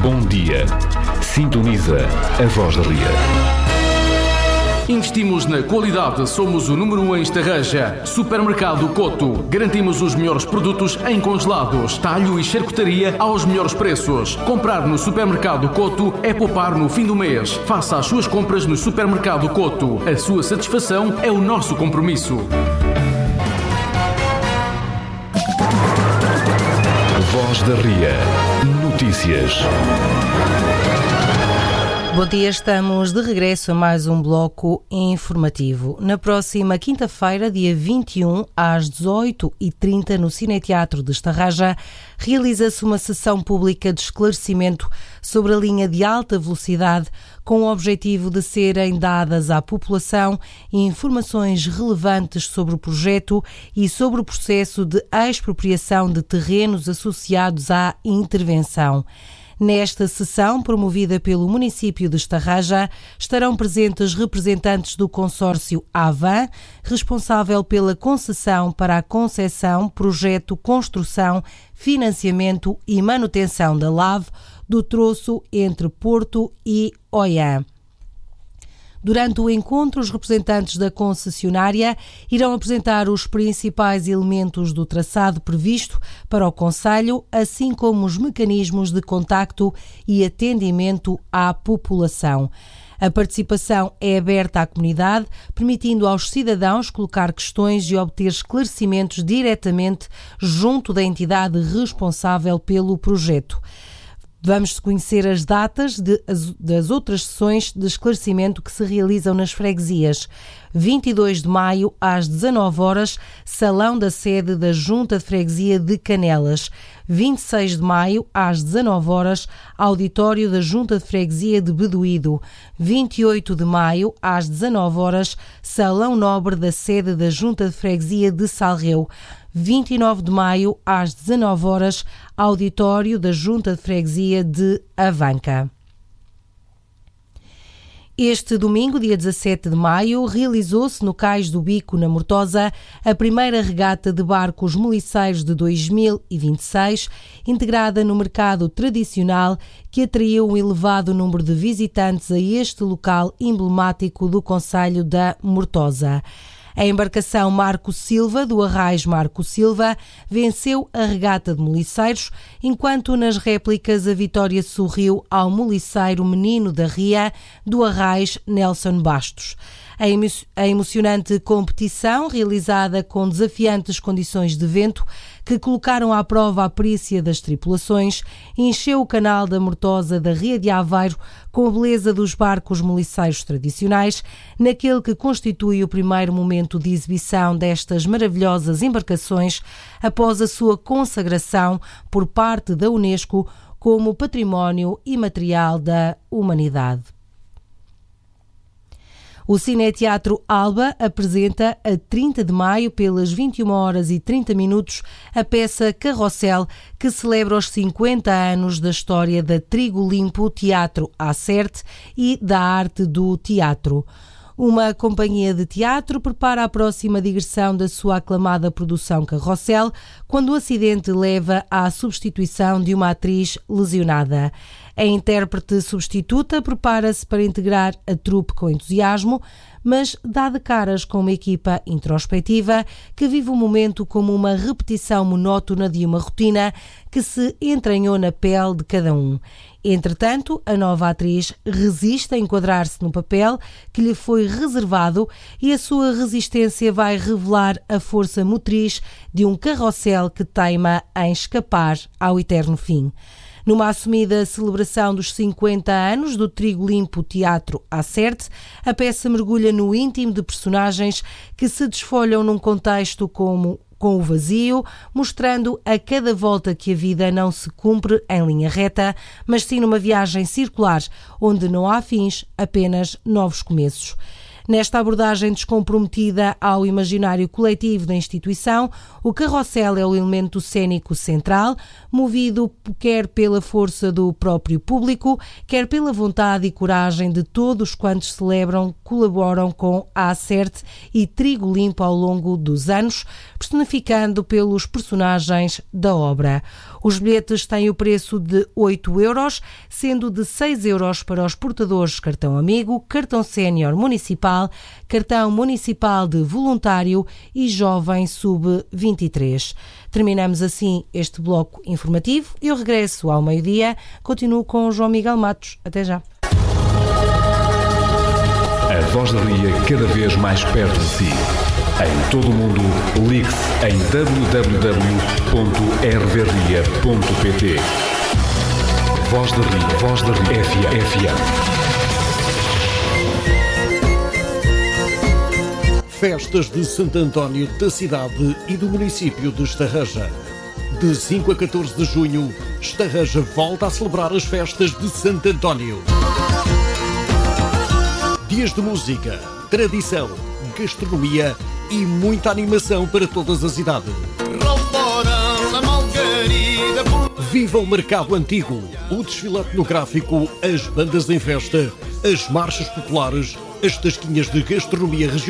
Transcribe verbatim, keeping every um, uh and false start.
bom dia. Sintoniza a Voz da Ria. Investimos na qualidade, somos o número um em Estarreja. Supermercado Coto. Garantimos os melhores produtos em congelados, talho e charcutaria aos melhores preços. Comprar no Supermercado Coto é poupar no fim do mês. Faça as suas compras no Supermercado Coto. A sua satisfação é o nosso compromisso. Voz da Ria. Notícias. Bom dia, estamos de regresso a mais um bloco informativo. Na próxima quinta-feira, dia vinte e um, às dezoito e trinta, no Cineteatro de Estarreja, realiza-se uma sessão pública de esclarecimento sobre a linha de alta velocidade, com o objetivo de serem dadas à população informações relevantes sobre o projeto e sobre o processo de expropriação de terrenos associados à intervenção. Nesta sessão, promovida pelo município de Estarreja, estarão presentes representantes do consórcio AVAN, responsável pela concessão para a concessão, projeto, construção, financiamento e manutenção da LAV do troço entre Porto e Oiã. Durante o encontro, os representantes da concessionária irão apresentar os principais elementos do traçado previsto para o concelho, assim como os mecanismos de contacto e atendimento à população. A participação é aberta à comunidade, permitindo aos cidadãos colocar questões e obter esclarecimentos diretamente junto da entidade responsável pelo projeto. Vamos conhecer as datas de, as, das outras sessões de esclarecimento que se realizam nas freguesias. vinte e dois de maio, às dezanove horas, Salão da Sede da Junta de Freguesia de Canelas. vinte e seis de maio, às dezanove horas, Auditório da Junta de Freguesia de Bedoído. vinte e oito de maio, às dezanove horas, Salão Nobre da Sede da Junta de Freguesia de Salreu. vinte e nove de maio, às dezanove horas, Auditório da Junta de Freguesia de Avanca. Este domingo, dia dezassete de maio, realizou-se no Cais do Bico, na Mortosa, a primeira regata de barcos moliceiros de dois mil e vinte e seis, integrada no mercado tradicional, que atraiu um elevado número de visitantes a este local emblemático do concelho da Mortosa. A embarcação Marco Silva, do Arraiz Marco Silva, venceu a regata de moliceiros, enquanto nas réplicas a vitória sorriu ao moliceiro Menino da Ria, do Arraiz Nelson Bastos. A emocionante competição, realizada com desafiantes condições de vento, que colocaram à prova a perícia das tripulações, encheu o canal da Mortosa da Ria de Aveiro com a beleza dos barcos moliceiros tradicionais, naquele que constitui o primeiro momento de exibição destas maravilhosas embarcações após a sua consagração por parte da Unesco como Património Imaterial da Humanidade. O Cineteatro Alba apresenta a trinta de maio, pelas vinte e uma horas e trinta minutos, a peça Carrossel, que celebra os cinquenta anos da história da Trigo Limpo Teatro Acerte e da arte do teatro. Uma companhia de teatro prepara a próxima digressão da sua aclamada produção Carrossel, quando o acidente leva à substituição de uma atriz lesionada. A intérprete substituta prepara-se para integrar a trupe com entusiasmo, mas dá de caras com uma equipa introspectiva que vive o momento como uma repetição monótona de uma rotina que se entranhou na pele de cada um. Entretanto, a nova atriz resiste a enquadrar-se no papel que lhe foi reservado e a sua resistência vai revelar a força motriz de um carrossel que teima em escapar ao eterno fim. Numa assumida celebração dos cinquenta anos do Trigo Limpo Teatro Acerte, a peça mergulha no íntimo de personagens que se desfolham num contexto como com o vazio, mostrando a cada volta que a vida não se cumpre em linha reta, mas sim numa viagem circular, onde não há fins, apenas novos começos. Nesta abordagem descomprometida ao imaginário coletivo da instituição, o carrossel é o elemento cênico central, movido quer pela força do próprio público, quer pela vontade e coragem de todos quantos celebram, colaboram com a Acerte e Trigo Limpo ao longo dos anos, personificando pelos personagens da obra. Os bilhetes têm o preço de oito euros, sendo de seis euros para os portadores de cartão amigo, cartão sénior municipal, cartão municipal de voluntário e jovem sub vinte e três. Terminamos assim este bloco informativo. Eu regresso ao meio-dia. Continuo com o João Miguel Matos. Até já. A Voz da Ria cada vez mais perto de si. Em todo o mundo, ligue-se em w w w ponto r v ria ponto p t. Voz da Ria, Voz da Ria, F M. Festas de Santo António da cidade e do município de Estarreja. De cinco a catorze de junho, Estarreja volta a celebrar as festas de Santo António. Dias de música, tradição, gastronomia e muita animação para todas as idades. Viva o mercado antigo, o desfile etnográfico, as bandas em festa, as marchas populares, as tasquinhas de gastronomia regional.